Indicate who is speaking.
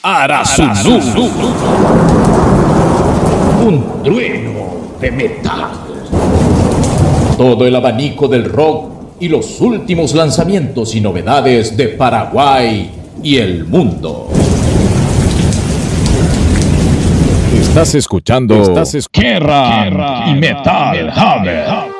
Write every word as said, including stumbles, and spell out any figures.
Speaker 1: Arasuzu. Un trueno de metal. Todo el abanico del rock y los últimos lanzamientos y novedades de Paraguay y el mundo.
Speaker 2: Estás escuchando
Speaker 1: Estás escuchando Kerrang y Metal Hammer.